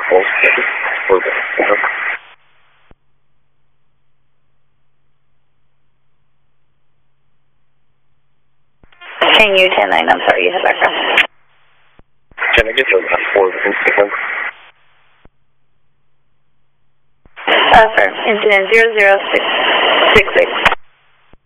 Can you 10-9, I'm sorry, you have background. Can I get your last four? Firm, incident 00666.